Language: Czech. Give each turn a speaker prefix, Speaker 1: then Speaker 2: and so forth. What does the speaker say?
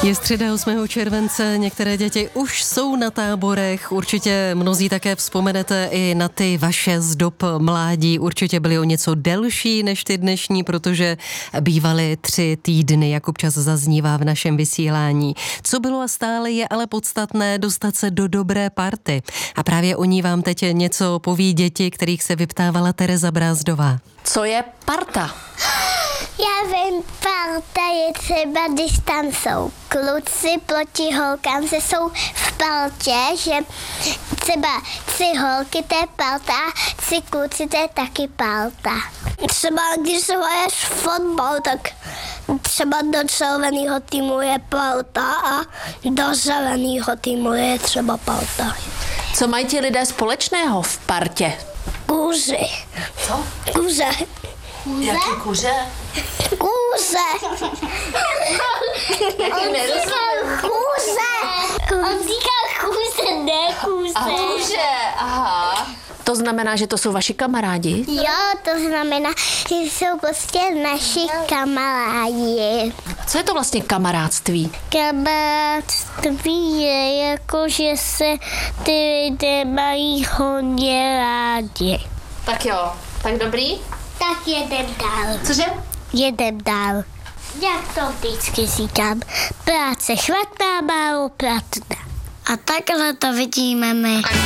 Speaker 1: Je středa 8. července, některé děti už jsou na táborech, určitě mnozí také vzpomenete i na ty vaše z dob mládí, určitě byly o něco delší než ty dnešní, protože bývaly 3 týdny, jak občas zaznívá v našem vysílání. Co bylo a stále je ale podstatné dostat se do dobré party. A právě o ní vám teď něco poví děti, kterých se vyptávala Tereza Brázdová.
Speaker 2: Co je parta?
Speaker 3: Já vím, parta je třeba, když tam jsou kluci proti holkám, že jsou v partě, že třeba 3 holky, to je parta, 3 kluci, to je taky parta. Třeba když se hraješ fotbal, tak třeba do červeného týmu je parta a do zeleného týmu je třeba parta.
Speaker 2: Co mají ti lidé společného v partě?
Speaker 3: Kuři.
Speaker 2: Co?
Speaker 3: Kuře.
Speaker 2: Jaký kuře?
Speaker 3: Kůze. On říkal kůze. On říkal kůze, ne kůze.
Speaker 2: A kuře, aha. To znamená, že to jsou vaši kamarádi?
Speaker 3: Jo, to znamená, že jsou prostě naši kamarádi.
Speaker 2: Co je to vlastně kamarádství?
Speaker 3: Kamarádství je jako, že se ty lidé mají hodně rádi.
Speaker 2: Tak jo, tak dobrý?
Speaker 3: Tak jedem dál.
Speaker 2: Cože?
Speaker 3: Jedem dál. Jak to vždycky říkám, práce chvatná, málo platná. A takhle to vidíme my.